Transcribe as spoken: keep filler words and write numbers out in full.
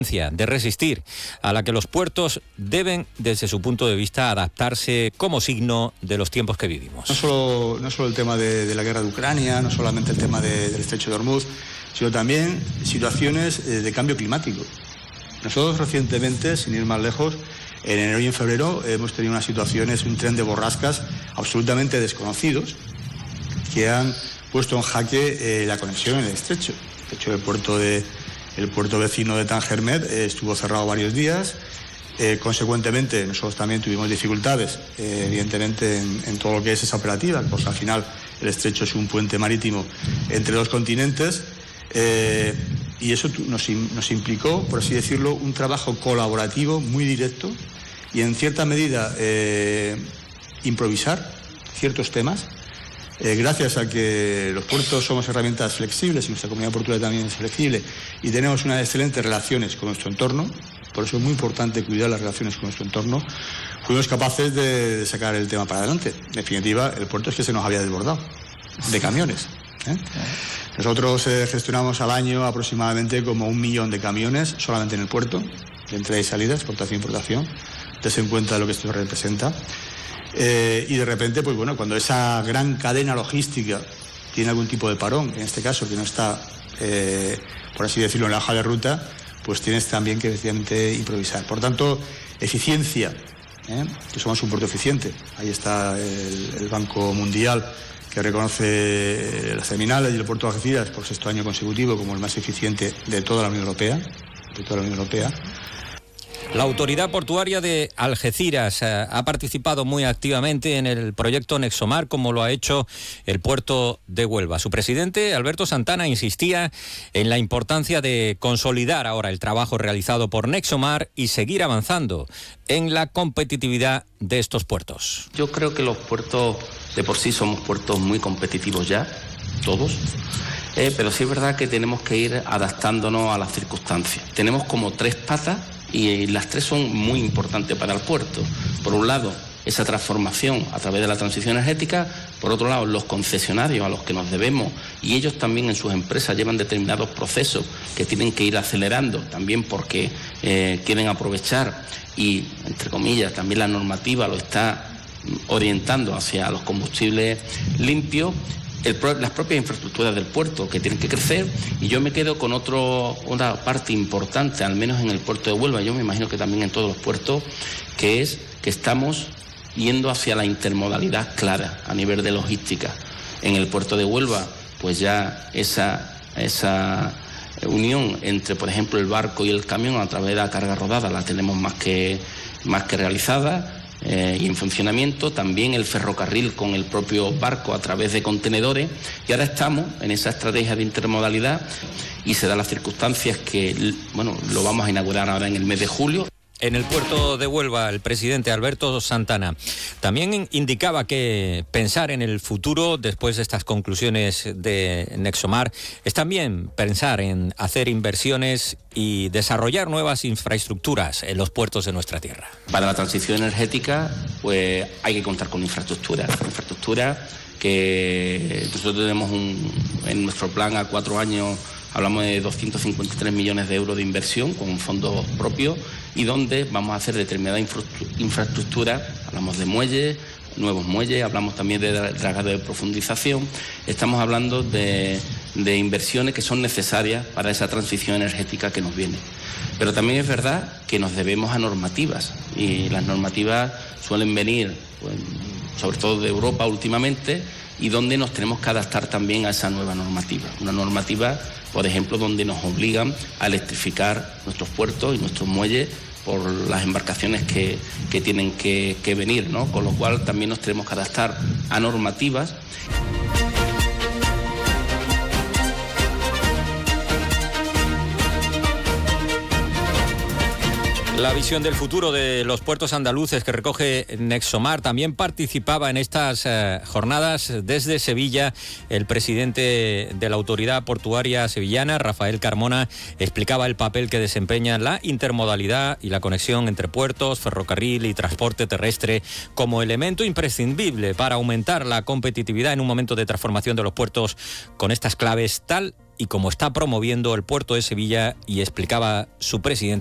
de resistir, a la que los puertos deben, desde su punto de vista, adaptarse como signo de los tiempos que vivimos. No solo, no solo el tema de, de la guerra de Ucrania, no solamente el tema de, del estrecho de Hormuz, sino también situaciones de cambio climático. Nosotros recientemente, sin ir más lejos, en enero y en febrero hemos tenido unas situaciones, un tren de borrascas absolutamente desconocidos que han puesto en jaque eh, la conexión en el estrecho. De hecho, el puerto de El puerto vecino de Tangermet eh, estuvo cerrado varios días. Eh, consecuentemente, nosotros también tuvimos dificultades, eh, evidentemente, en, en todo lo que es esa operativa, pues al final el estrecho es un puente marítimo entre dos continentes, eh, y eso nos, nos implicó, por así decirlo, un trabajo colaborativo muy directo y, en cierta medida, eh, improvisar ciertos temas. Eh, gracias a que los puertos somos herramientas flexibles y nuestra comunidad portuaria también es flexible y tenemos unas excelentes relaciones con nuestro entorno, por eso es muy importante cuidar las relaciones con nuestro entorno, fuimos capaces de, de sacar el tema para adelante. En definitiva, el puerto es que se nos había desbordado de camiones, ¿eh? Nosotros eh, gestionamos al año aproximadamente como un millón de camiones solamente en el puerto, de entrada y salida, exportación e importación, tense en cuenta lo que esto representa. Eh, y de repente, pues bueno, cuando esa gran cadena logística tiene algún tipo de parón, en este caso que no está, eh, por así decirlo, en la hoja de ruta, pues tienes también que efectivamente improvisar. Por tanto, eficiencia, ¿eh? que somos un puerto eficiente. Ahí está el, el Banco Mundial, que reconoce las terminales y el puerto de Algeciras por sexto año consecutivo como el más eficiente de toda la Unión Europea, de toda la Unión Europea. La Autoridad Portuaria de Algeciras eh, ha participado muy activamente en el proyecto Nexomar, como lo ha hecho el puerto de Huelva. Su presidente, Alberto Santana, insistía en la importancia de consolidar ahora el trabajo realizado por Nexomar y seguir avanzando en la competitividad de estos puertos. Yo creo que los puertos de por sí somos puertos muy competitivos ya, todos. Eh, pero sí es verdad que tenemos que ir adaptándonos a las circunstancias. Tenemos como tres patas y las tres son muy importantes para el puerto. Por un lado, esa transformación a través de la transición energética. Por otro lado, los concesionarios a los que nos debemos, y ellos también en sus empresas llevan determinados procesos que tienen que ir acelerando, también porque eh, quieren aprovechar y, entre comillas, también la normativa lo está orientando hacia los combustibles limpios. El, las propias infraestructuras del puerto que tienen que crecer, y yo me quedo con otro, una parte importante, al menos en el puerto de Huelva, yo me imagino que también en todos los puertos, que es que estamos yendo hacia la intermodalidad clara a nivel de logística. En el puerto de Huelva, pues ya esa, esa unión entre, por ejemplo, el barco y el camión a través de la carga rodada la tenemos más que, más que realizada. Eh, y en funcionamiento, también el ferrocarril con el propio barco a través de contenedores, y ahora estamos en esa estrategia de intermodalidad y se dan las circunstancias que, bueno, lo vamos a inaugurar ahora en el mes de julio. En el puerto de Huelva, el presidente Alberto Santana también indicaba que pensar en el futuro después de estas conclusiones de Nexomar es también pensar en hacer inversiones y desarrollar nuevas infraestructuras en los puertos de nuestra tierra. Para la transición energética, pues hay que contar con infraestructura, infraestructura que nosotros tenemos un, en nuestro plan a cuatro años. Hablamos de doscientos cincuenta y tres millones de euros de inversión con fondos propios, y donde vamos a hacer determinada infraestructura. Hablamos de muelles, nuevos muelles, hablamos también de dragado de profundización. Estamos hablando de, de inversiones que son necesarias para esa transición energética que nos viene. Pero también es verdad que nos debemos a normativas, y las normativas suelen venir, pues, sobre todo de Europa últimamente, y donde nos tenemos que adaptar también a esa nueva normativa. Una normativa, por ejemplo, donde nos obligan a electrificar nuestros puertos y nuestros muelles por las embarcaciones que, que tienen que, que venir, ¿no? Con lo cual también nos tenemos que adaptar a normativas. La visión del futuro de los puertos andaluces que recoge Nexomar. También participaba en estas eh, jornadas desde Sevilla el presidente de la Autoridad Portuaria Sevillana, Rafael Carmona, explicaba el papel que desempeña la intermodalidad y la conexión entre puertos, ferrocarril y transporte terrestre como elemento imprescindible para aumentar la competitividad en un momento de transformación de los puertos con estas claves tal y como está promoviendo el puerto de Sevilla, y explicaba su presidente